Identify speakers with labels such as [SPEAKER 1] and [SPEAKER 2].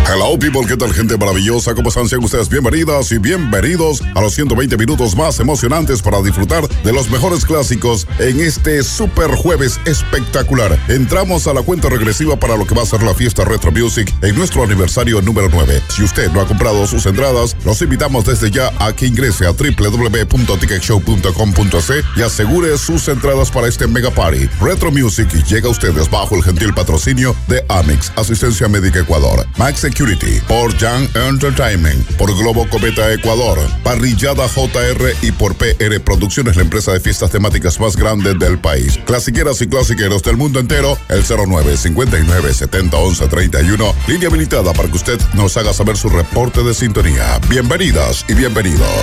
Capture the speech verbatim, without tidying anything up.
[SPEAKER 1] Hello people, ¿qué tal gente maravillosa? ¿Cómo están? Sean ustedes bienvenidas y bienvenidos a los ciento veinte minutos más emocionantes para disfrutar de los mejores clásicos en este super jueves espectacular. Entramos a la cuenta regresiva para lo que va a ser la fiesta Retro Music en nuestro aniversario número nueve. Si usted no ha comprado sus entradas, los invitamos desde ya a que ingrese a doble u doble u doble u punto ticket show punto com punto c y asegure sus entradas para este mega party. Retro Music llega a ustedes bajo el gentil patrocinio de Amex, Asistencia Médica Ecuador, Max Security, por Young Entertainment, por Globo Cometa Ecuador, Parrillada J R y por P R Producciones, la empresa de fiestas temáticas más grande del país. Clasiqueras y clasiqueros del mundo entero, el cero nueve cincuenta y nueve setenta once treinta y uno, línea habilitada para que usted nos haga saber su reporte de sintonía. Bienvenidas y bienvenidos.